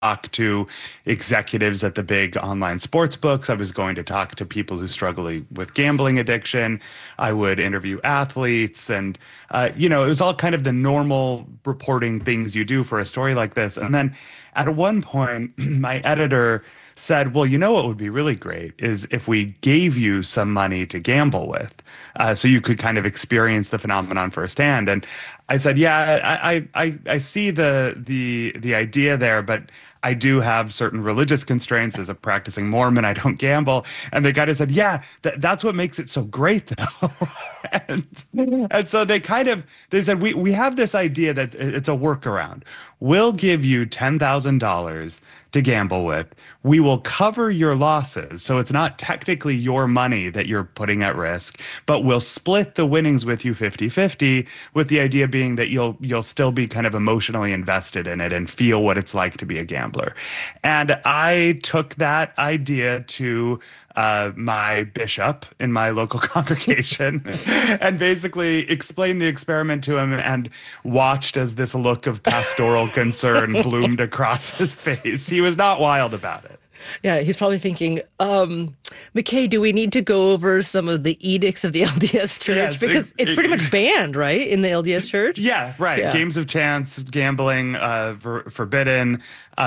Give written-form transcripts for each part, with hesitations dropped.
talk to executives at the big online sports books. I was going to talk to people who struggle with gambling addiction. I would interview athletes, and it was all kind of the normal reporting things you do for a story like this. And then at one point, my editor said, "Well, you know what would be really great is if we gave you some money to gamble with, so you could kind of experience the phenomenon firsthand." And I said, "Yeah, I see the idea there, but I do have certain religious constraints as a practicing Mormon. I don't gamble." And the guy just said, "Yeah, that's what makes it so great, though." and, and so they said, we have this idea that it's a workaround. We'll give you $10,000 to gamble with. We will cover your losses. So it's not technically your money that you're putting at risk, but we'll split the winnings with you 50-50, with the idea being that you'll still be kind of emotionally invested in it and feel what it's like to be a gambler." And I took that idea to my bishop in my local congregation and basically explained the experiment to him and watched as this look of pastoral concern bloomed across his face. He was not wild about it. Yeah, he's probably thinking, McKay, do we need to go over some of the edicts of the LDS Church? Yes, because it's pretty much banned, right, in the LDS Church? Yeah, right. Yeah. Games of chance, gambling, forbidden.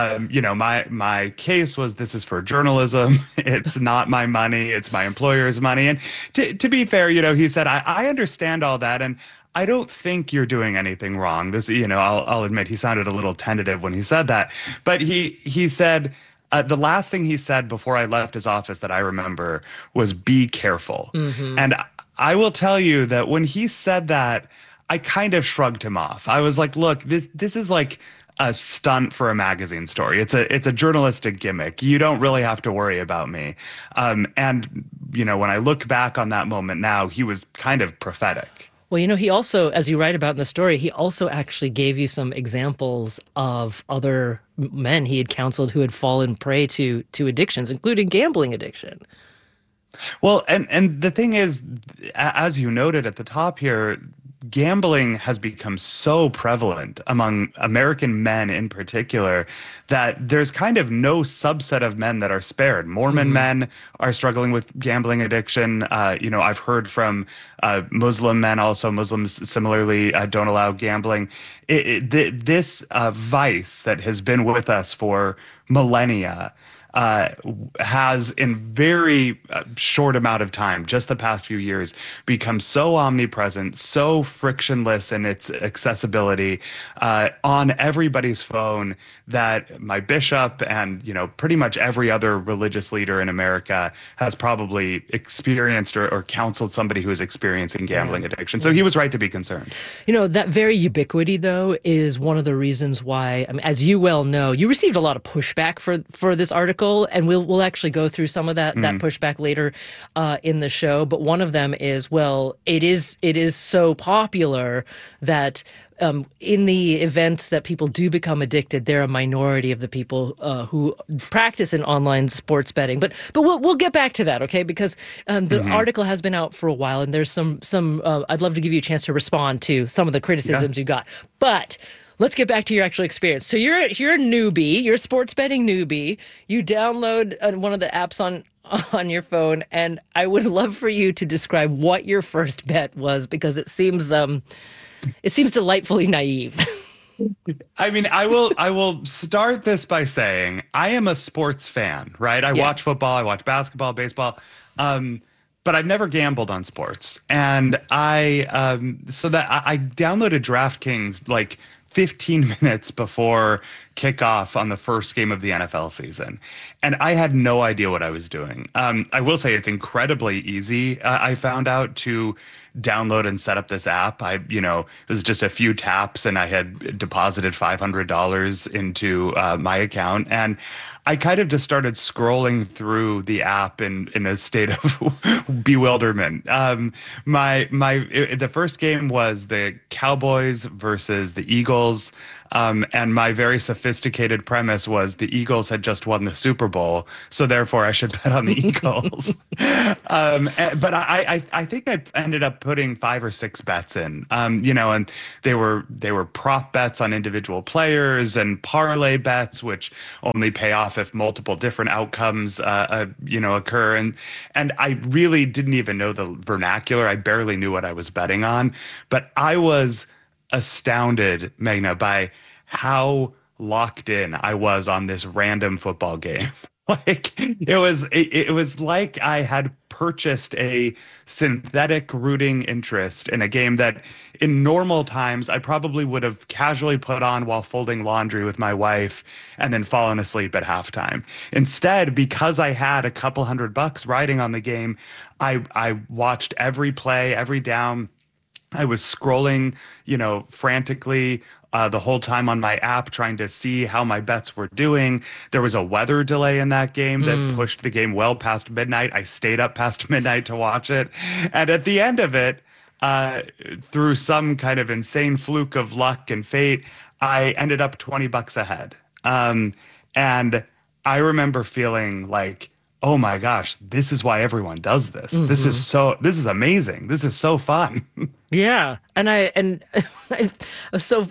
My case was this is for journalism. It's not my money. It's my employer's money. And to be fair, he said, I understand all that. And I don't think you're doing anything wrong. This, I'll admit he sounded a little tentative when he said that. But he said, the last thing he said before I left his office that I remember was be careful. Mm-hmm. And I will tell you that when he said that, I kind of shrugged him off. I was like, look, this is like a stunt for a magazine story. It's a journalistic gimmick. You don't really have to worry about me. And when I look back on that moment now, he was kind of prophetic. Well, he also, as you write about in the story, he also actually gave you some examples of other men he had counseled who had fallen prey to addictions, including gambling addiction. Well, and the thing is, as you noted at the top here, gambling has become so prevalent among American men in particular that there's kind of no subset of men that are spared. Mormon men are struggling with gambling addiction. I've heard from Muslim men also. Muslims similarly don't allow gambling. This vice that has been with us for millennia has in very short amount of time, just the past few years, become so omnipresent, so frictionless in its accessibility on everybody's phone that my bishop and, pretty much every other religious leader in America has probably experienced or counseled somebody who is experiencing gambling addiction. So he was right to be concerned. That very ubiquity, though, is one of the reasons why, as you well know, you received a lot of pushback for this article. And we'll actually go through some of that pushback later in the show. But one of them is, well, it is so popular that in the events that people do become addicted, they're a minority of the people who practice in online sports betting. But we'll get back to that, okay? Because the article has been out for a while, and there's some I'd love to give you a chance to respond to some of the criticisms you got. But let's get back to your actual experience. So you're a newbie, you're a sports betting newbie. You download one of the apps on your phone, and I would love for you to describe what your first bet was, because it seems delightfully naive. I mean, I will start this by saying I am a sports fan, right? I watch football, I watch basketball, baseball. But I've never gambled on sports. And I downloaded DraftKings like 15 minutes before kickoff on the first game of the NFL season. And I had no idea what I was doing. I will say it's incredibly easy. I found out to download and set up this app. It was just a few taps and I had deposited $500 into my account. And I kind of just started scrolling through the app in a state of bewilderment. The first game was the Cowboys versus the Eagles. And my very sophisticated premise was the Eagles had just won the Super Bowl, so therefore I should bet on the Eagles. But I think I ended up putting 5 or 6 bets in, and they were prop bets on individual players and parlay bets, which only pay off if multiple different outcomes, occur. And I really didn't even know the vernacular. I barely knew what I was betting on, but I was astounded, Magna, by how locked in I was on this random football game. Like it was like I had purchased a synthetic rooting interest in a game that in normal times I probably would have casually put on while folding laundry with my wife and then fallen asleep at halftime. Instead, because I had a couple $100 riding on the game, I watched every play, every down. I was scrolling, frantically the whole time on my app trying to see how my bets were doing. There was a weather delay in that game that pushed the game well past midnight. I stayed up past midnight to watch it. And at the end of it, through some kind of insane fluke of luck and fate, I ended up $20 ahead. And I remember feeling like, oh my gosh, this is why everyone does this. This is amazing. This is so fun. Yeah, and I was so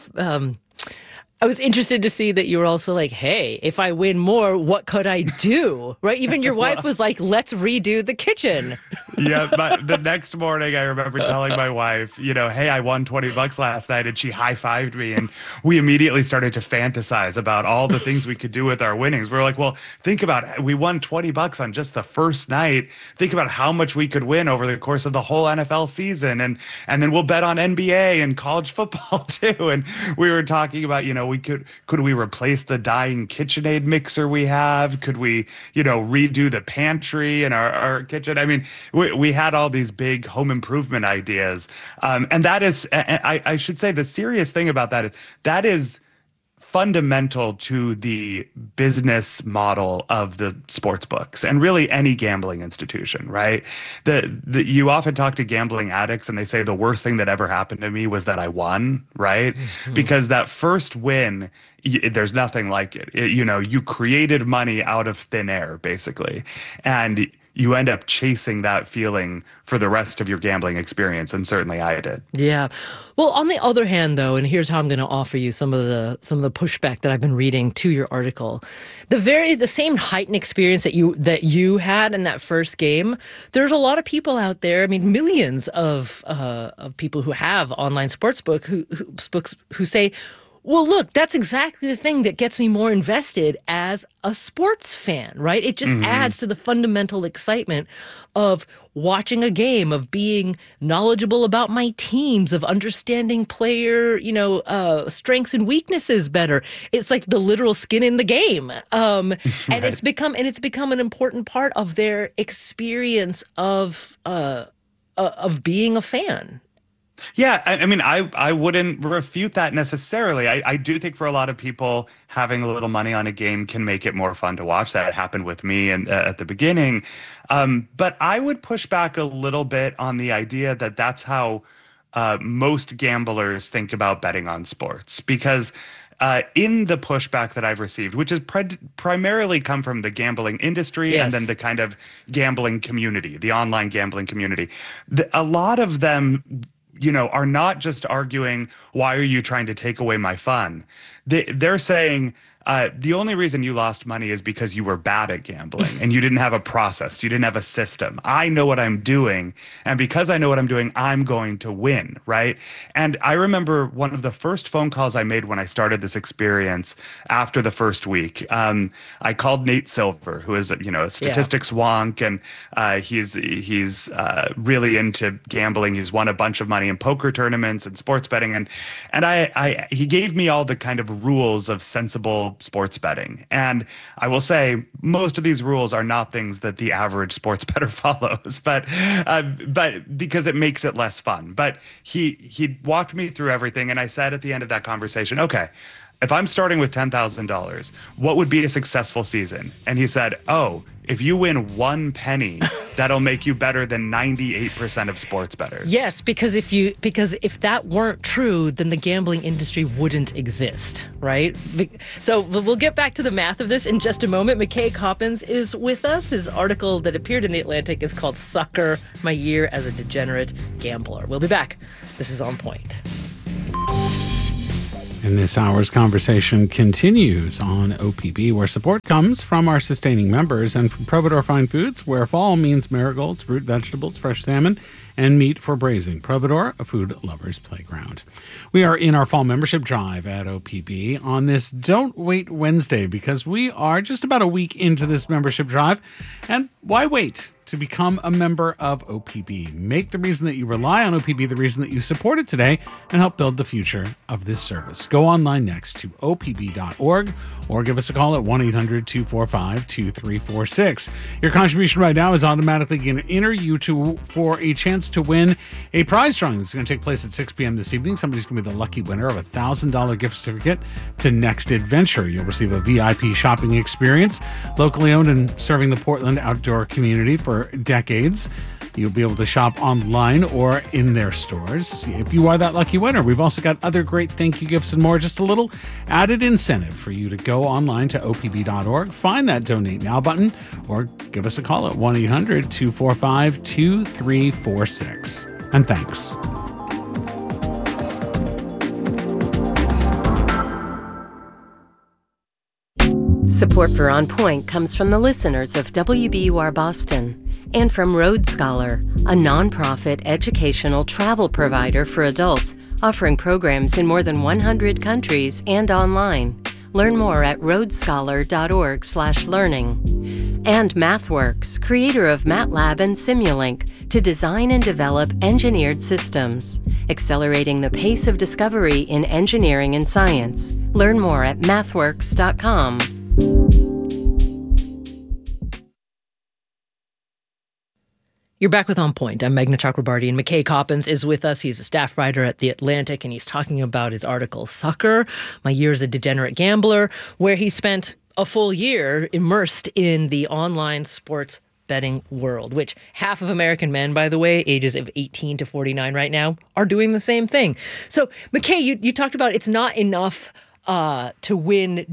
I was interested to see that you were also like, hey, if I win more, what could I do? Right? Even your wife was like, let's redo the kitchen. Yeah, but the next morning, I remember telling my wife, hey, I won $20 last night, and she high-fived me, and we immediately started to fantasize about all the things we could do with our winnings. We were like, well, think about it. We won $20 on just the first night. Think about how much we could win over the course of the whole NFL season, and then we'll bet on NBA and college football too. And we were talking about, could we replace the dying KitchenAid mixer we have? Could we, redo the pantry in our kitchen? I mean, we had all these big home improvement ideas. And that is, I should say the serious thing about that is fundamental to the business model of the sports books and really any gambling institution, right? You often talk to gambling addicts and they say the worst thing that ever happened to me was that I won, right? Because that first win, there's nothing like it. You created money out of thin air, basically. And you end up chasing that feeling for the rest of your gambling experience, and certainly I did. Yeah. Well, on the other hand, though, and here's how I'm going to offer you some of the pushback that I've been reading to your article. The same heightened experience that you had in that first game. There's a lot of people out there. I mean, millions of people who have online sportsbook who say, well, look, that's exactly the thing that gets me more invested as a sports fan, right? It just adds to the fundamental excitement of watching a game, of being knowledgeable about my teams, of understanding player, strengths and weaknesses better. It's like the literal skin in the game. And Right. it's become an important part of their experience of being a fan. Yeah, I mean, I wouldn't refute that necessarily. I do think for a lot of people, having a little money on a game can make it more fun to watch. That happened with me and at the beginning. But I would push back a little bit on the idea that that's how most gamblers think about betting on sports. Because in the pushback that I've received, which has primarily come from the gambling industry and then the kind of gambling community, the online gambling community, a lot of them are not just arguing, why are you trying to take away my fun? They're saying, the only reason you lost money is because you were bad at gambling and you didn't have a process. You didn't have a system. I know what I'm doing. And because I know what I'm doing, I'm going to win, right? And I remember one of the first phone calls I made when I started this experience after the first week. I called Nate Silver, who is, a statistics wonk, and he's really into gambling. He's won a bunch of money in poker tournaments and sports betting. And he gave me all the kind of rules of sensible sports betting. And I will say most of these rules are not things that the average sports bettor follows, but because it makes it less fun. But he walked me through everything. And I said at the end of that conversation, okay, if I'm starting with $10,000, what would be a successful season? And he said, oh, if you win 1 penny, that'll make you better than 98% of sports bettors. Yes, because if that weren't true, then the gambling industry wouldn't exist, right? So we'll get back to the math of this in just a moment. McKay Coppins is with us. His article that appeared in The Atlantic is called "Sucker: My Year as a Degenerate Gambler." We'll be back. This is On Point. And this hour's conversation continues on OPB, where support comes from our sustaining members, and from Providore Fine Foods, where fall means marigolds, root vegetables, fresh salmon, and meat for braising. Providore, a food lover's playground. We are in our fall membership drive at OPB on this Don't Wait Wednesday, because we are just about a week into this membership drive. And why wait to become a member of OPB? Make the reason that you rely on OPB the reason that you support it today, and help build the future of this service. Go online next to opb.org or give us a call at 1-800-245-2346. Your contribution right now is automatically going to enter you for a chance to win a prize drawing that's going to take place at 6 p.m. this evening. Somebody's going to be the lucky winner of a $1,000 gift certificate to Next Adventure. You'll receive a VIP shopping experience, locally owned and serving the Portland outdoor community for decades. You'll be able to shop online or in their stores if you are that lucky winner. We've also got other great thank you gifts and more. Just a little added incentive for you to go online to opb.org, find that Donate Now button, or give us a call at 1-800-245-2346. And thanks. Support for On Point comes from the listeners of WBUR Boston and from Road Scholar, a nonprofit educational travel provider for adults offering programs in more than 100 countries and online. Learn more at roadscholar.org/learning. And MathWorks, creator of MATLAB and Simulink, to design and develop engineered systems, accelerating the pace of discovery in engineering and science. Learn more at mathworks.com. You're back with On Point. I'm Meghna Chakrabarty, and McKay Coppins is with us. He's a staff writer at The Atlantic, and he's talking about his article, Sucker: My Year as a Degenerate Gambler, where he spent a full year immersed in the online sports betting world, which half of American men, by the way, ages of 18 to 49 right now, are doing the same thing. So, McKay, you talked about it's not enough to win,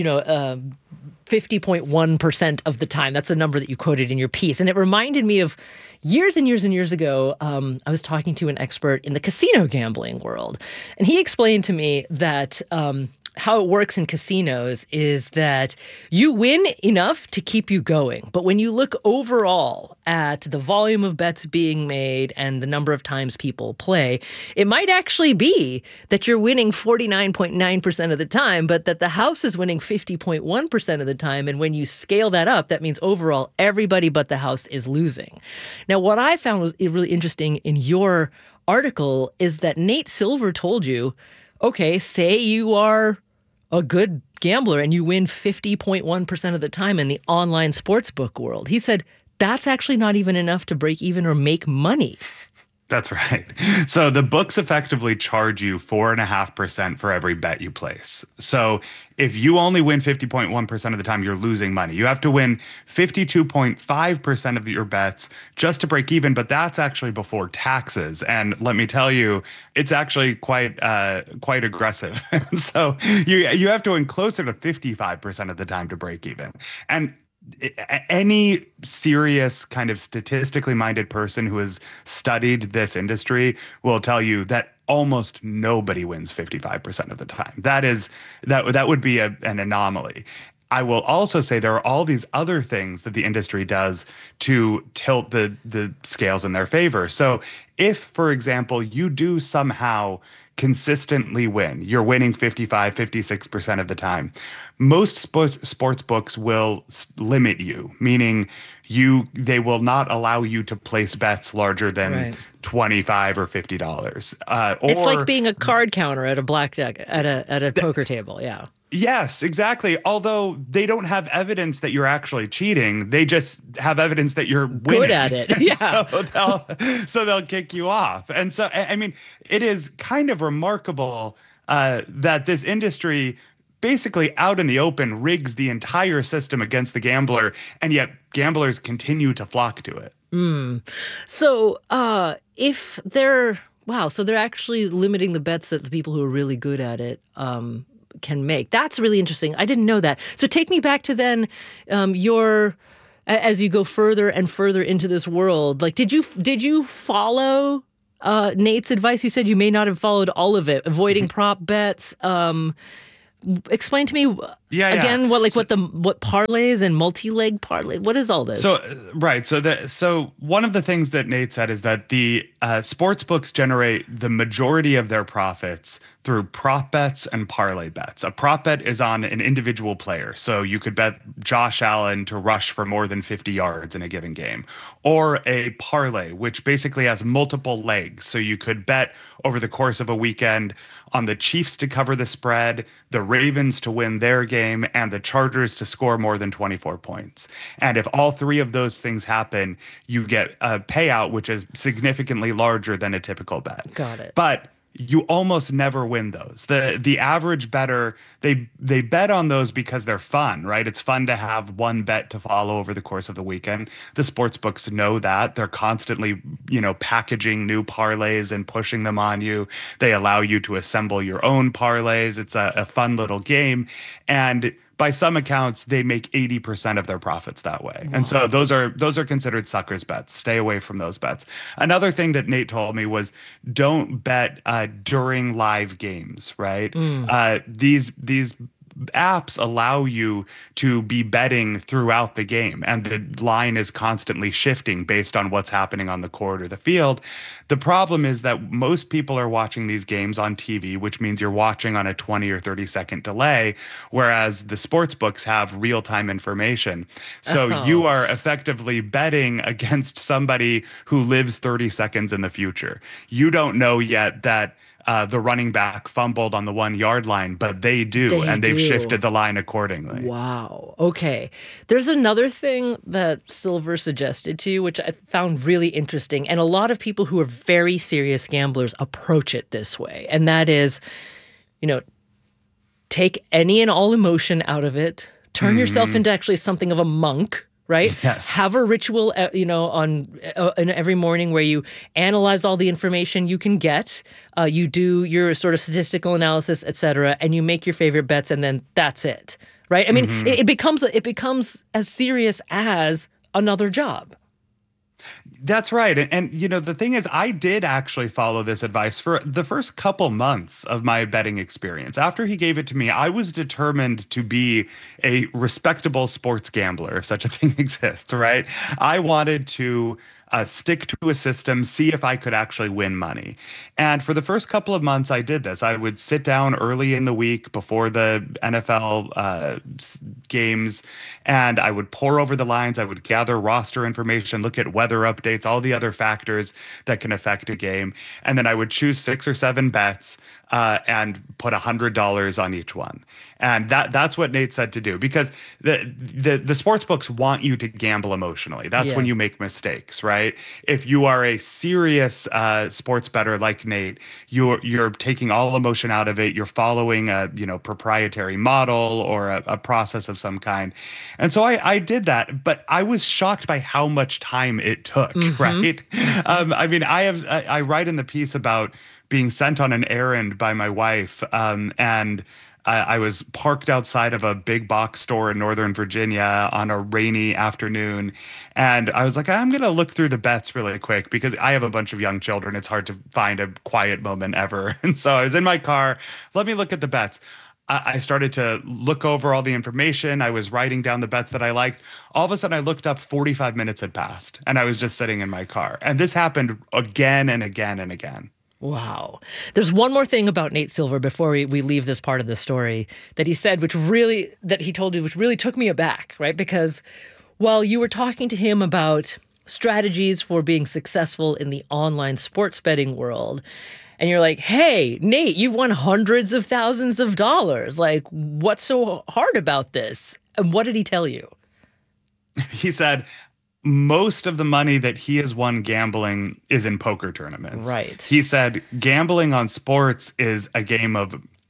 50.1% of the time. That's the number that you quoted in your piece. And it reminded me of years and years and years ago, I was talking to an expert in the casino gambling world. And he explained to me that how it works in casinos is that you win enough to keep you going. But when you look overall at the volume of bets being made and the number of times people play, it might actually be that you're winning 49.9% of the time, but that the house is winning 50.1% of the time. And when you scale that up, that means overall everybody but the house is losing. Now, what I found was really interesting in your article is that Nate Silver told you, okay, say you are a good gambler and you win 50.1% of the time in the online sportsbook world. He said that's actually not even enough to break even or make money. That's right. So the books effectively charge you 4.5% for every bet you place. So if you only win 50.1% of the time, you're losing money. You have to win 52.5% of your bets just to break even, but that's actually before taxes. And let me tell you, it's actually quite aggressive. So you have to win closer to 55% of the time to break even. And any serious kind of statistically minded person who has studied this industry will tell you that almost nobody wins 55% of the time. That would be an anomaly. I will also say there are all these other things that the industry does to tilt the scales in their favor. So if, for example, you do somehow consistently win, you're winning 55, 56% of the time, most sports books will limit you, meaning they will not allow you to place bets larger than $25 or $50. It's like being a card counter at a blackjack at a poker table. Yeah. Yes, exactly. Although they don't have evidence that you're actually cheating, they just have evidence that you're winning. Good at it. Yeah. so they'll kick you off. And so, I mean, it is kind of remarkable that this industry basically out in the open rigs the entire system against the gambler, and yet gamblers continue to flock to it. So, if they're wow, so they're actually limiting the bets that the people who are really good at it can make. That's really interesting. I didn't know that. So, take me back to then your as you go further and further into this world. Like, did you follow Nate's advice? You said you may not have followed all of it. Avoiding prop bets. Explain to me again what parlays and multi-leg parlay. What is all this? So right. So one of the things that Nate said is that the sports books generate the majority of their profits through prop bets and parlay bets. A prop bet is on an individual player. So you could bet Josh Allen to rush for more than 50 yards in a given game, or a parlay, which basically has multiple legs. So you could bet over the course of a weekend on the Chiefs to cover the spread, the Ravens to win their game, and the Chargers to score more than 24 points. And if all three of those things happen, you get a payout which is significantly larger than a typical bet. Got it. But you almost never win those. The average bettor, they bet on those because they're fun, right? It's fun to have one bet to follow over the course of the weekend. The sports books know that. They're constantly, packaging new parlays and pushing them on you. They allow you to assemble your own parlays. It's a fun little game. And by some accounts, they make 80% of their profits that way. Wow. And so those are considered suckers bets. Stay away from those bets. Another thing that Nate told me was don't bet during live games, right? These apps allow you to be betting throughout the game, and the line is constantly shifting based on what's happening on the court or the field. The problem is that most people are watching these games on TV, which means you're watching on a 20 or 30-second delay, whereas the sports books have real-time information. So you are effectively betting against somebody who lives 30 seconds in the future. You don't know yet that the running back fumbled on the 1 yard line, but they've shifted the line accordingly. Wow. Okay. There's another thing that Silver suggested to you, which I found really interesting. And a lot of people who are very serious gamblers approach it this way. And that is, take any and all emotion out of it, turn yourself into actually something of a monk. Right? Yes. Have a ritual, on every morning where you analyze all the information you can get. You do your sort of statistical analysis, et cetera, and you make your favorite bets, and then that's it. Right? I mean, it becomes as serious as another job. That's right. And the thing is, I did actually follow this advice for the first couple months of my betting experience. After he gave it to me, I was determined to be a respectable sports gambler, if such a thing exists, right? I wanted to stick to a system, see if I could actually win money. And for the first couple of months, I did this. I would sit down early in the week before the NFL games, and I would pore over the lines. I would gather roster information, look at weather updates, all the other factors that can affect a game. And then I would choose 6 or 7 bets and put $100 on each one. And that's what Nate said to do, because the sports books want you to gamble emotionally. That's when you make mistakes, right? If you are a serious sports bettor like Nate, you're taking all emotion out of it. You're following a proprietary model or a process of some kind. And so I did that, but I was shocked by how much time it took, right? I write in the piece about being sent on an errand by my wife, and I was parked outside of a big box store in Northern Virginia on a rainy afternoon. And I was like, I'm going to look through the bets really quick because I have a bunch of young children. It's hard to find a quiet moment ever. And so I was in my car. Let me look at the bets. I started to look over all the information. I was writing down the bets that I liked. All of a sudden, I looked up, 45 minutes had passed, and I was just sitting in my car. And this happened again and again and again. Wow. There's one more thing about Nate Silver before we leave this part of the story that he said, which he told you, which really took me aback, right? Because while you were talking to him about strategies for being successful in the online sports betting world, and you're like, hey, Nate, you've won hundreds of thousands of dollars. Like, what's so hard about this? And what did he tell you? He said, most of the money that he has won gambling is in poker tournaments. Right. He said gambling on sports is a game of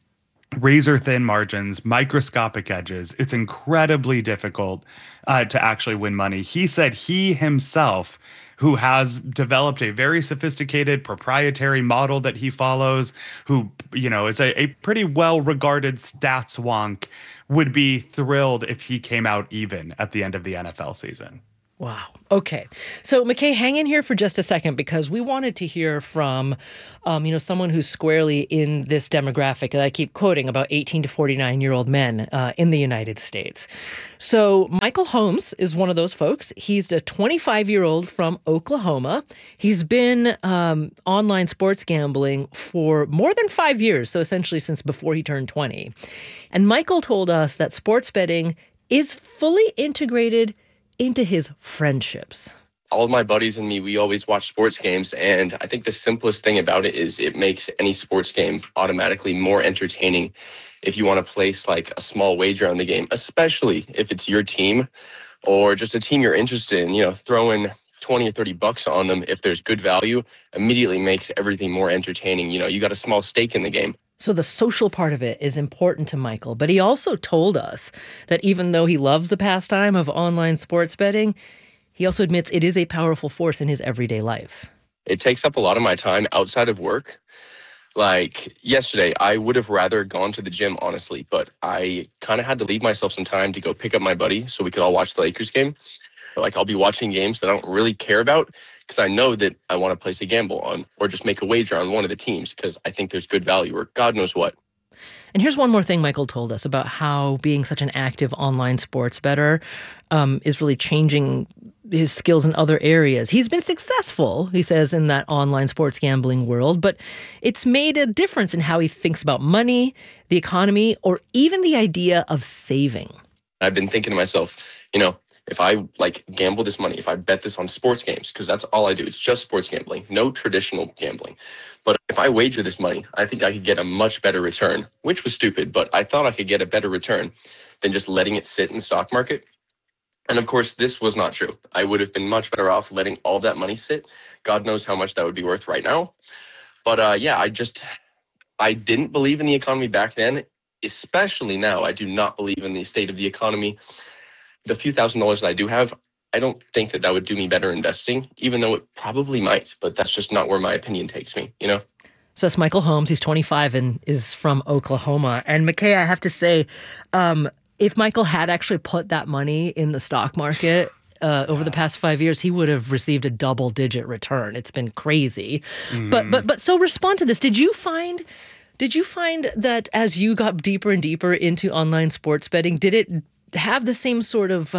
razor thin margins, microscopic edges. It's incredibly difficult to actually win money. He said he himself, who has developed a very sophisticated proprietary model that he follows, who, is a pretty well regarded stats wonk, would be thrilled if he came out even at the end of the NFL season. Wow. Okay. So, McKay, hang in here for just a second because we wanted to hear from, someone who's squarely in this demographic that I keep quoting, about 18 to 49-year-old men in the United States. So, Michael Holmes is one of those folks. He's a 25-year-old from Oklahoma. He's been online sports gambling for more than 5 years, so essentially since before he turned 20. And Michael told us that sports betting is fully integrated into his friendships. All of my buddies and me, we always watch sports games. And I think the simplest thing about it is it makes any sports game automatically more entertaining if you want to place like a small wager on the game, especially if it's your team or just a team you're interested in, throwing 20 or 30 bucks on them if there's good value immediately makes everything more entertaining. You got a small stake in the game. So the social part of it is important to Michael, but he also told us that even though he loves the pastime of online sports betting, he also admits it is a powerful force in his everyday life. It takes up a lot of my time outside of work. Like yesterday, I would have rather gone to the gym, honestly, but I kind of had to leave myself some time to go pick up my buddy so we could all watch the Lakers game. Like I'll be watching games that I don't really care about because I know that I want to place a gamble on or just make a wager on one of the teams because I think there's good value or God knows what. And here's one more thing Michael told us about how being such an active online sports bettor is really changing his skills in other areas. He's been successful, he says, in that online sports gambling world, but it's made a difference in how he thinks about money, the economy, or even the idea of saving. I've been thinking to myself, if I gamble this money, if I bet this on sports games, because that's all I do, it's just sports gambling, no traditional gambling. But if I wager this money, I think I could get a much better return, which was stupid, but I thought I could get a better return than just letting it sit in the stock market. And of course, this was not true. I would have been much better off letting all that money sit. God knows how much that would be worth right now. But I didn't believe in the economy back then, especially now. I do not believe in the state of the economy. The few $1,000s that I do have, I don't think that would do me better investing, even though it probably might. But that's just not where my opinion takes me, So that's Michael Holmes. He's 25 and is from Oklahoma. And McKay, I have to say, if Michael had actually put that money in the stock market over the past 5 years, he would have received a double-digit return. It's been crazy. But so respond to this. Did you find that as you got deeper and deeper into online sports betting, did it have the same sort of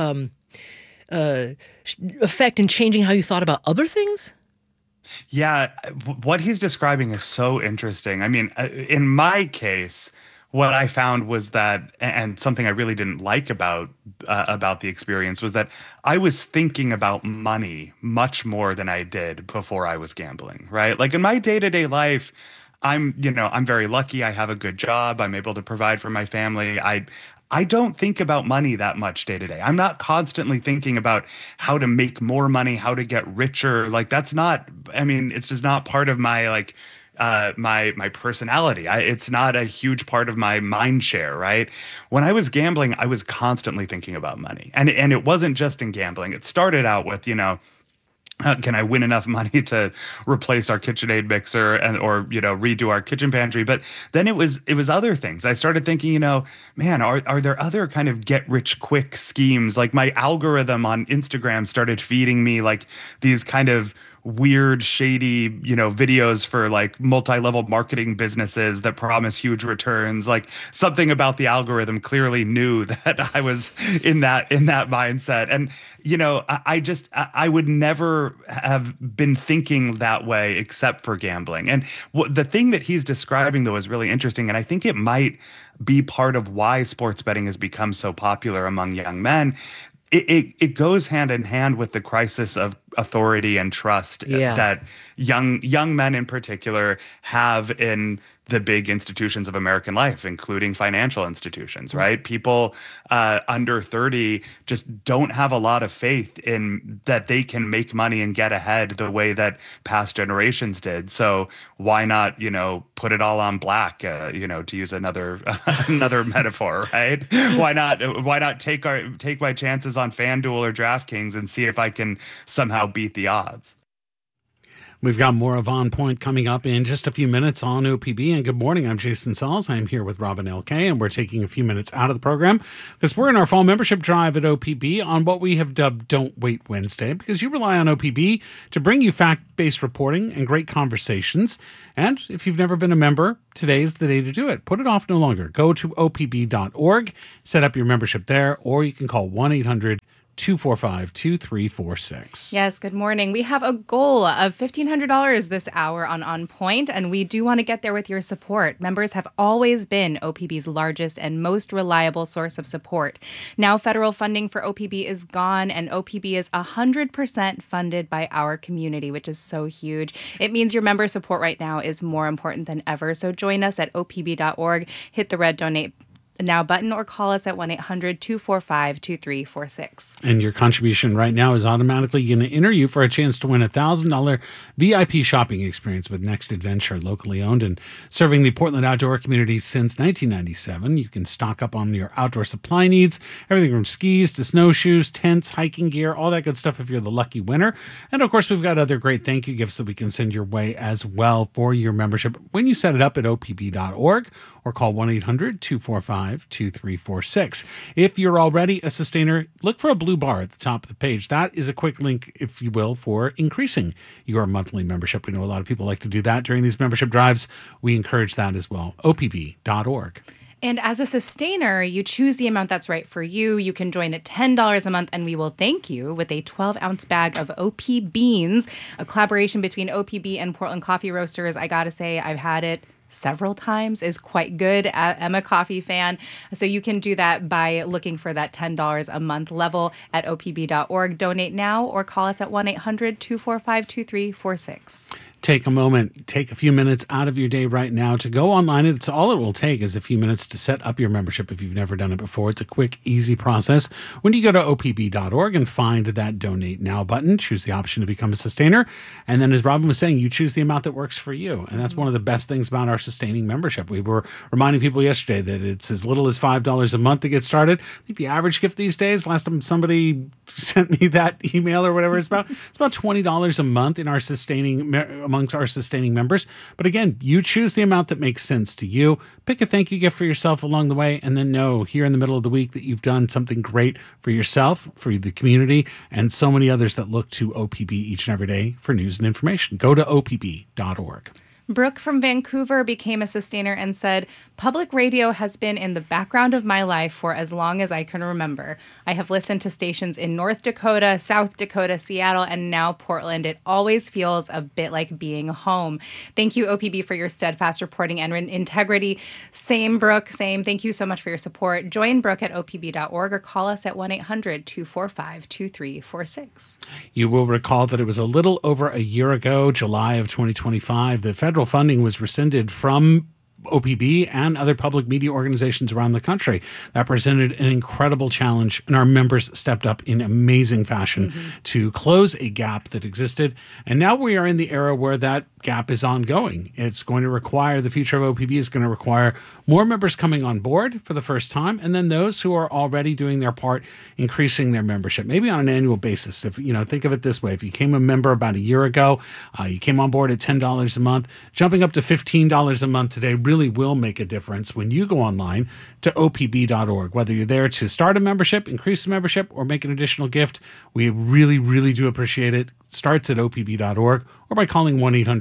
effect in changing how you thought about other things? Yeah, what he's describing is so interesting. I mean, in my case, what I found was that, and something I really didn't like about the experience was that I was thinking about money much more than I did before I was gambling, right? Like in my day-to-day life, I'm very lucky. I have a good job. I'm able to provide for my family. I don't think about money that much day to day. I'm not constantly thinking about how to make more money, how to get richer. Like it's just not part of my my personality. It's not a huge part of my mind share, right? When I was gambling, I was constantly thinking about money. And it wasn't just in gambling. It started out with, can I win enough money to replace our KitchenAid mixer or redo our kitchen pantry? But then it was other things. I started thinking, man, are there other kind of get rich quick schemes? Like my algorithm on Instagram started feeding me like these kind of weird, shady, videos for like multi-level marketing businesses that promise huge returns. Like something about the algorithm clearly knew that I was in that mindset. And, I would never have been thinking that way except for gambling. And the thing that he's describing, though, is really interesting. And I think it might be part of why sports betting has become so popular among young men. It goes hand in hand with the crisis of authority and trust Yeah. that young men in particular have in the big institutions of American life, including financial institutions, right? People under 30 just don't have a lot of faith in that they can make money and get ahead the way that past generations did. So why not, put it all on black, to use another another metaphor, right? Why not take my chances on FanDuel or DraftKings and see if I can somehow beat the odds? We've got more of On Point coming up in just a few minutes on OPB. And good morning, I'm Jason Sauls. I'm here with Robin L.K., and we're taking a few minutes out of the program because we're in our fall membership drive at OPB on what we have dubbed Don't Wait Wednesday, because you rely on OPB to bring you fact-based reporting and great conversations. And if you've never been a member, today is the day to do it. Put it off no longer. Go to opb.org, set up your membership there, or you can call 1-800-245-2346. Yes, good morning. We have a goal of $1,500 this hour on Point, and we do want to get there with your support. Members have always been OPB's largest and most reliable source of support. Now federal funding for OPB is gone, and OPB is 100% funded by our community, which is so huge. It means your member support right now is more important than ever. So join us at opb.org, hit the red donate now button, or call us at 1-800-245-2346. And your contribution right now is automatically going to enter you for a chance to win a $1,000 VIP shopping experience with Next Adventure, locally owned and serving the Portland outdoor community since 1997. You can stock up on your outdoor supply needs, everything from skis to snowshoes, tents, hiking gear, all that good stuff if you're the lucky winner. And of course, we've got other great thank you gifts that we can send your way as well for your membership when you set it up at opb.org or call 1-800-245-2346. If you're already a sustainer, look for a blue bar at the top of the page. That is a quick link, if you will, for increasing your monthly membership. We know a lot of people like to do that during these membership drives. We encourage that as well. opb.org. And as a sustainer, you choose the amount that's right for you. You can join at $10 a month, and we will thank you with a 12-ounce bag of OP Beans, a collaboration between OPB and Portland Coffee Roasters. I got to say, I've had it several times, is quite good. I'm a coffee fan. So you can do that by looking for that $10 a month level at opb.org. Donate now or call us at 1-800-245-2346. Take a moment, take a few minutes out of your day right now to go online. It's all it will take is a few minutes to set up your membership if you've never done it before. It's a quick, easy process. When you go to opb.org and find that Donate Now button, choose the option to become a sustainer. And then as Robin was saying, you choose the amount that works for you. And that's one of the best things about our sustaining membership. We were reminding people yesterday that it's as little as $5 a month to get started. I think the average gift these days, last time somebody sent me that email or whatever it's about $20 a month in our amongst our sustaining members. But again, you choose the amount that makes sense to you. Pick a thank you gift for yourself along the way, and then know here in the middle of the week that you've done something great for yourself, for the community, and so many others that look to OPB each and every day for news and information. Go to opb.org. Brooke from Vancouver became a sustainer and said, "Public radio has been in the background of my life for as long as I can remember. I have listened to stations in North Dakota, South Dakota, Seattle, and now Portland. It always feels a bit like being home. Thank you, OPB, for your steadfast reporting and integrity." Same, Brooke, same. Thank you so much for your support. Join Brooke at opb.org or call us at 1-800-245-2346. You will recall that it was a little over a year ago, July of 2025, that federal funding was rescinded from OPB and other public media organizations around the country. That presented an incredible challenge, and our members stepped up in amazing fashion to close a gap that existed. And now we are in the era where that gap is ongoing. It's going to require, the future of OPB is going to require more members coming on board for the first time, and then those who are already doing their part, increasing their membership, maybe on an annual basis. If think of it this way: if you came a member about a year ago, you came on board at $10 a month, jumping up to $15 a month today really will make a difference when you go online to opb.org. Whether you're there to start a membership, increase the membership, or make an additional gift, we really, really do appreciate it. Starts at opb.org or by calling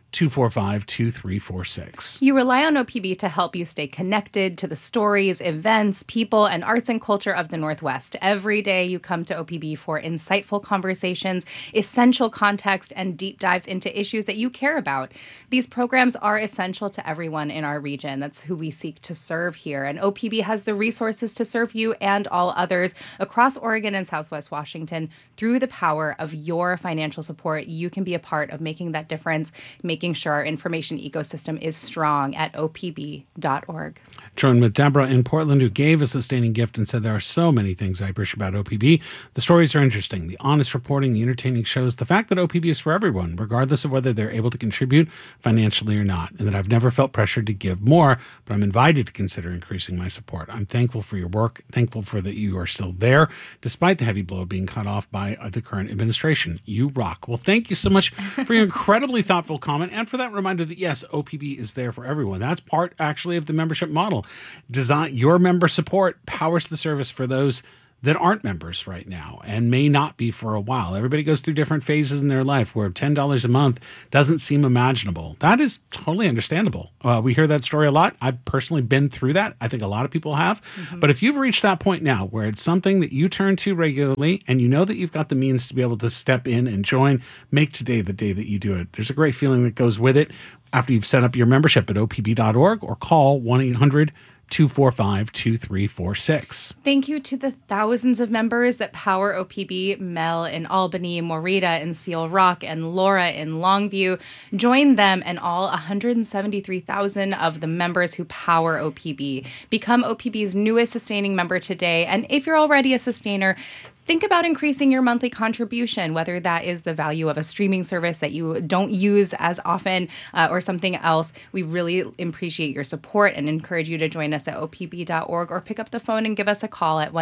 1-800-245-2346. You rely on OPB to help you stay connected to the stories, events, people, and arts and culture of the Northwest. Every day you come to OPB for insightful conversations, essential context, and deep dives into issues that you care about. These programs are essential to everyone in our region. That's who we seek to serve here. And OPB has the resources to serve you and all others across Oregon and Southwest Washington. Through the power of your financial support, you can be a part of making that difference, making sure our information ecosystem is strong at opb.org. Joined with Deborah in Portland, who gave a sustaining gift and said there are so many things I appreciate about OPB. The stories are interesting, the honest reporting, the entertaining shows, the fact that OPB is for everyone, regardless of whether they're able to contribute financially or not, and that I've never felt pressured to give more, but I'm invited to consider increasing my support. I'm thankful for your work, thankful for that you are still there, despite the heavy blow of being cut off by the current administration. You rock. Well, thank you so much for your incredibly thoughtful comment and for that reminder that, yes, OPB is there for everyone. That's part, actually, of the membership model. Design your member support powers the service for those that aren't members right now and may not be for a while. Everybody goes through different phases in their life where $10 a month doesn't seem imaginable. That is totally understandable. We hear that story a lot. I've personally been through that. I think a lot of people have. Mm-hmm. But if you've reached that point now where it's something that you turn to regularly and you know that you've got the means to be able to step in and join, make today the day that you do it. There's a great feeling that goes with it after you've set up your membership at opb.org or call 1-800-245-2346. Thank you to the thousands of members that power OPB, Mel in Albany, Morita in Seal Rock, and Laura in Longview. Join them and all 173,000 of the members who power OPB. Become OPB's newest sustaining member today. And if you're already a sustainer, think about increasing your monthly contribution, whether that is the value of a streaming service that you don't use as often or something else. We really appreciate your support and encourage you to join us at opb.org or pick up the phone and give us a call at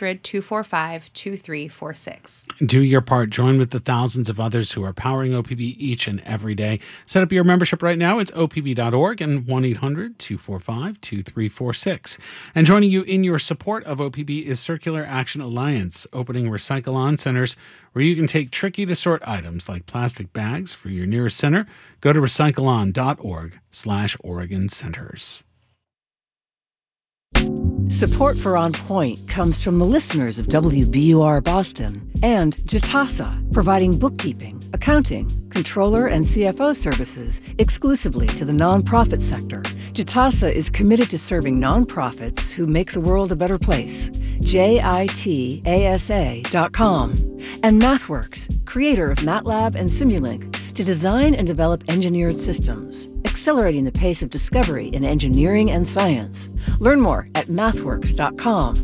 1-800-245-2346. Do your part. Join with the thousands of others who are powering OPB each and every day. Set up your membership right now. It's opb.org and 1-800-245-2346. And joining you in your support of OPB is Circular Action Alliance, opening Recycle-On centers where you can take tricky to sort items like plastic bags for your nearest center. Go to recycleon.org/Oregon Centers. Support for On Point comes from the listeners of WBUR Boston and Jitasa, providing bookkeeping, accounting, controller, and CFO services exclusively to the nonprofit sector. Jitasa is committed to serving nonprofits who make the world a better place. JITASA.com. And MathWorks, creator of MATLAB and Simulink, to design and develop engineered systems, accelerating the pace of discovery in engineering and science. Learn more at mathworks.com.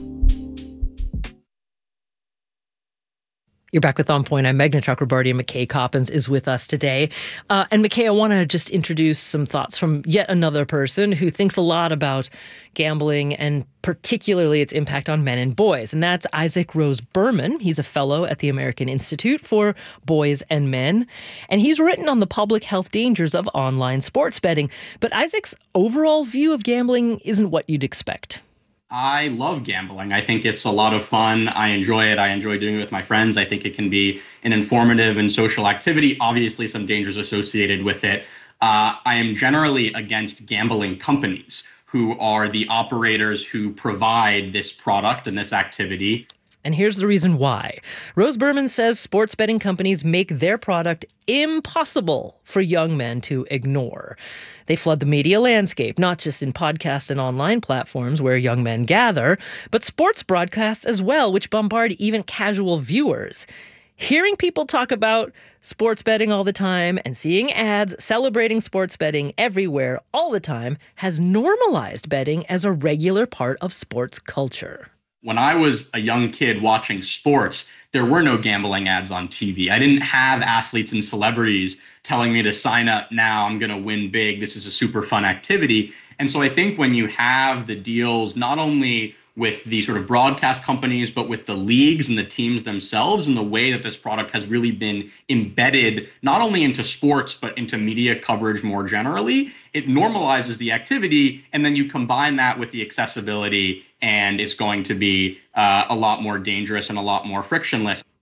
You're back with On Point. I'm Meghna Chakrabarty, and McKay Coppins is with us today. And McKay, I want to just introduce some thoughts from yet another person who thinks a lot about gambling and particularly its impact on men and boys. And that's Isaac Rose Berman. He's a fellow at the American Institute for Boys and Men. And he's written on the public health dangers of online sports betting. But Isaac's overall view of gambling isn't what you'd expect. I love gambling. I think it's a lot of fun. I enjoy it. I enjoy doing it with my friends. I think it can be an informative and social activity. Obviously, some dangers associated with it. I am generally against gambling companies who are the operators who provide this product and this activity. And here's the reason why. Rose Berman says sports betting companies make their product impossible for young men to ignore. They flood the media landscape, not just in podcasts and online platforms where young men gather, but sports broadcasts as well, which bombard even casual viewers. Hearing people talk about sports betting all the time and seeing ads celebrating sports betting everywhere all the time has normalized betting as a regular part of sports culture. When I was a young kid watching sports, there were no gambling ads on TV. I didn't have athletes and celebrities telling me to sign up now, I'm going to win big, this is a super fun activity. And so I think when you have the deals, not only with the sort of broadcast companies, but with the leagues and the teams themselves, and the way that this product has really been embedded not only into sports, but into media coverage more generally, it normalizes the activity. And then you combine that with the accessibility, and it's going to be a lot more dangerous and a lot more frictionless.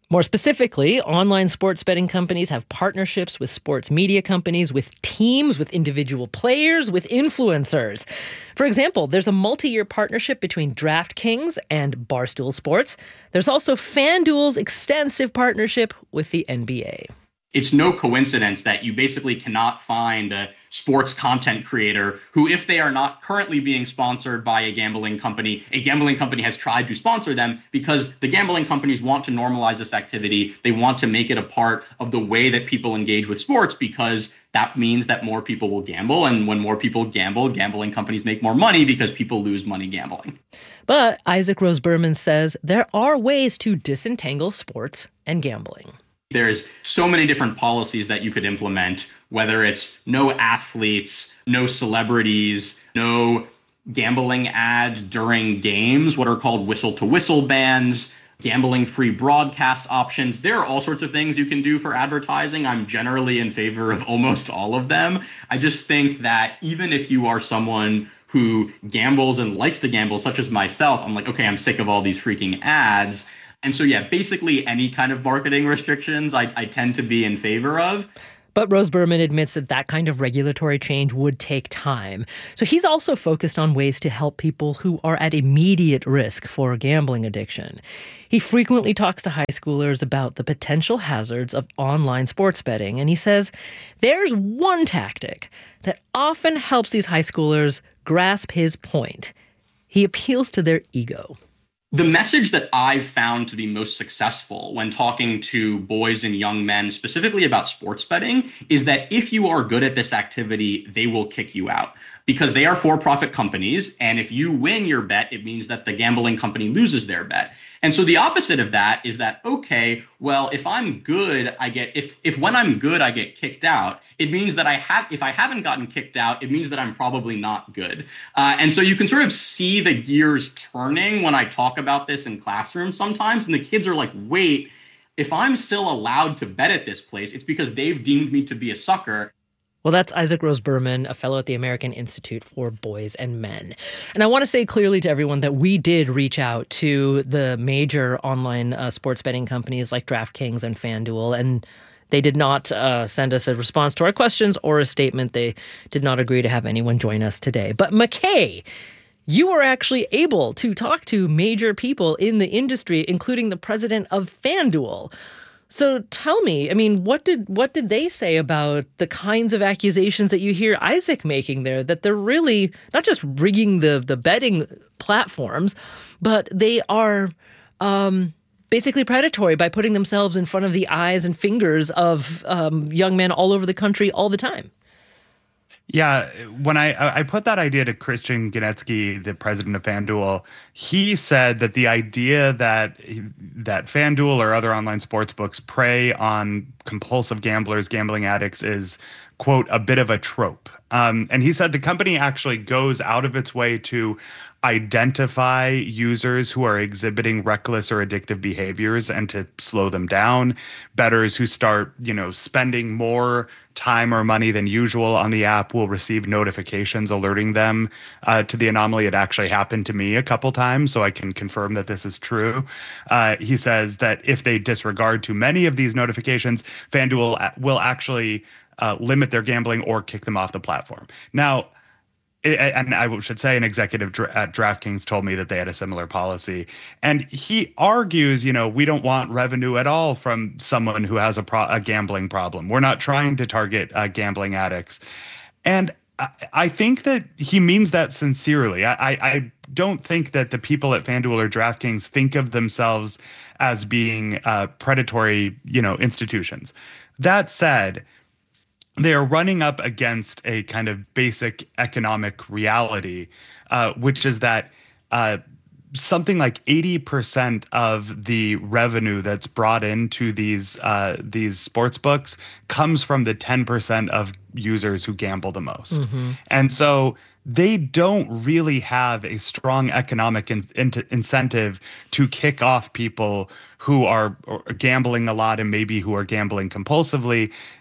More specifically, online sports betting companies have partnerships with sports media companies, with teams, with individual players, with influencers. For example, there's a multi-year partnership between DraftKings and Barstool Sports. There's also FanDuel's extensive partnership with the NBA. It's no coincidence that you basically cannot find a sports content creator who, if they are not currently being sponsored by a gambling company has tried to sponsor them because the gambling companies want to normalize this activity. They want to make it a part of the way that people engage with sports because that means that more people will gamble. And when more people gamble, gambling companies make more money because people lose money gambling. But Isaac Rose Berman says there are ways to disentangle sports and gambling. There's so many different policies that you could implement, whether it's no athletes, no celebrities, no gambling ads during games, what are called whistle-to-whistle bans, gambling-free broadcast options. There are all sorts of things you can do for advertising. I'm generally in favor of almost all of them. I just think that even if you are someone who gambles and likes to gamble, such as myself, I'm like, okay, I'm sick of all these freaking ads. And so, yeah, basically any kind of marketing restrictions I tend to be in favor of. But Rose Berman admits that that kind of regulatory change would take time. So he's also focused on ways to help people who are at immediate risk for gambling addiction. He frequently talks to high schoolers about the potential hazards of online sports betting. And he says there's one tactic that often helps these high schoolers grasp his point. He appeals to their ego. The message that I've found to be most successful when talking to boys and young men, specifically about sports betting, is that if you are good at this activity, they will kick you out because they are for-profit companies. And if you win your bet, it means that the gambling company loses their bet. And so the opposite of that is that, okay, well, if I'm good, if when I'm good, I get kicked out, it means that if I haven't gotten kicked out, it means that I'm probably not good. And so you can sort of see the gears turning when I talk about this in classrooms sometimes. And the kids are like, wait, if I'm still allowed to bet at this place, it's because they've deemed me to be a sucker. Well, that's Isaac Rose Berman, a fellow at the American Institute for Boys and Men. And I want to say clearly to everyone that we did reach out to the major online sports betting companies like DraftKings and FanDuel, and they did not send us a response to our questions or a statement. They did not agree to have anyone join us today. But McKay, you were actually able to talk to major people in the industry, including the president of FanDuel. So tell me, I mean, what did they say about the kinds of accusations that you hear Isaac making there, that they're really not just rigging the betting platforms, but they are basically predatory by putting themselves in front of the eyes and fingers of young men all over the country all the time? Yeah, when I put that idea to Christian Genetsky, the president of FanDuel, he said that the idea that FanDuel or other online sports books prey on compulsive gamblers, gambling addicts is, quote, a bit of a trope. And he said the company actually goes out of its way to identify users who are exhibiting reckless or addictive behaviors and to slow them down. Bettors who start, spending more time or money than usual on the app will receive notifications alerting them to the anomaly. It actually happened to me a couple times, so I can confirm that this is true. He says that if they disregard too many of these notifications, FanDuel will actually limit their gambling or kick them off the platform. Now, and I should say an executive at DraftKings told me that they had a similar policy. And he argues, we don't want revenue at all from someone who has a gambling problem. We're not trying to target gambling addicts. And I think that he means that sincerely. I don't think that the people at FanDuel or DraftKings think of themselves as being predatory, institutions. That said, they're running up against a kind of basic economic reality, which is that something like 80% of the revenue that's brought into these sports books comes from the 10% of users who gamble the most. Mm-hmm. And so they don't really have a strong economic incentive to kick off people who are gambling a lot and maybe who are gambling compulsively.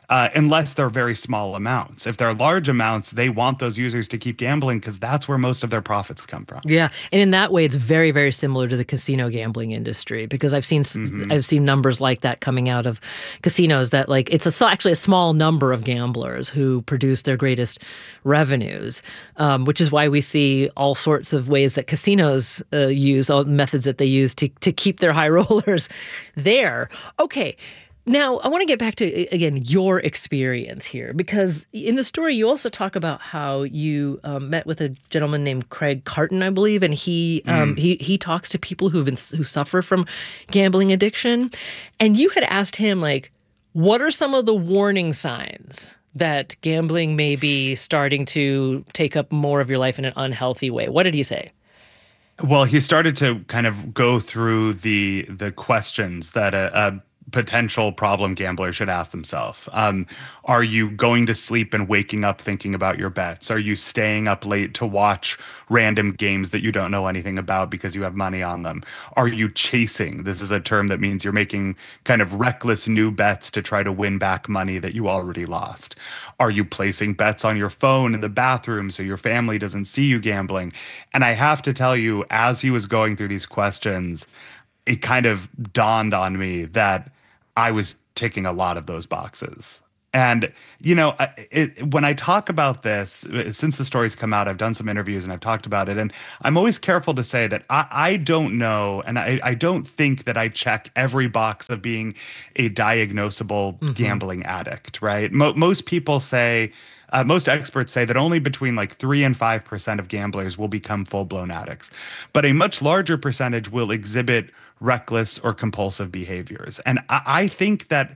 unless they're very small amounts. If they're large amounts, they want those users to keep gambling because that's where most of their profits come from. Yeah, and in that way, it's very, very similar to the casino gambling industry because I've seen numbers like that coming out of casinos. That like it's actually a small number of gamblers who produce their greatest revenues, which is why we see all sorts of ways that casinos use all the methods that they use to keep their high rollers there. Okay. Now, I want to get back to, again, your experience here, because in the story, you also talk about how you met with a gentleman named Craig Carton, I believe, and he talks to people who suffer from gambling addiction. And you had asked him, like, what are some of the warning signs that gambling may be starting to take up more of your life in an unhealthy way? What did he say? Well, he started to kind of go through the questions that a potential problem gambler should ask themselves. Are you going to sleep and waking up thinking about your bets? Are you staying up late to watch random games that you don't know anything about because you have money on them? Are you chasing? This is a term that means you're making kind of reckless new bets to try to win back money that you already lost. Are you placing bets on your phone in the bathroom so your family doesn't see you gambling? And I have to tell you, as he was going through these questions, it kind of dawned on me that I was ticking a lot of those boxes. And, you know, when I talk about this, since the story's come out, I've done some interviews and I've talked about it. And I'm always careful to say that I don't know, and I don't think that I check every box of being a diagnosable gambling addict, right? Most people say, most experts say that only between like 3 and 5% of gamblers will become full-blown addicts. But a much larger percentage will exhibit reckless or compulsive behaviors. And I think that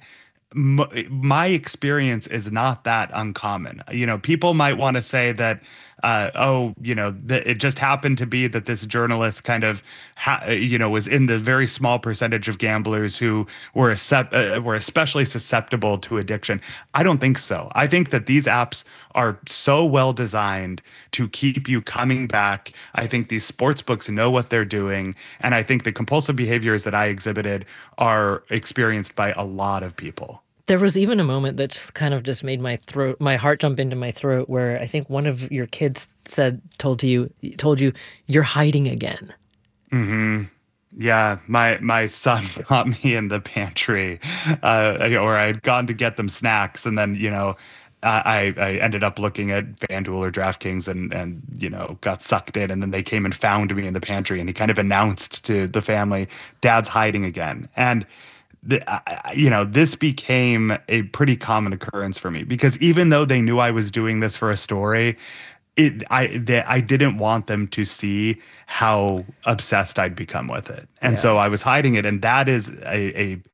my experience is not that uncommon. You know, people might want to say that, it just happened to be that this journalist kind of, was in the very small percentage of gamblers who were especially susceptible to addiction. I don't think so. I think that these apps are so well designed to keep you coming back. I think these sports books know what they're doing. And I think the compulsive behaviors that I exhibited are experienced by a lot of people. There was even a moment that kind of just made my heart jump into my throat, where I think one of your kids told you, you're hiding again. Mm-hmm. Yeah, my son caught me in the pantry, or I'd gone to get them snacks, and then I ended up looking at FanDuel or DraftKings and got sucked in, and then they came and found me in the pantry, and he kind of announced to the family, "Dad's hiding again," and this became a pretty common occurrence for me, because even though they knew I was doing this for a story, I didn't want them to see how obsessed I'd become with it. And so I was hiding it. And that is a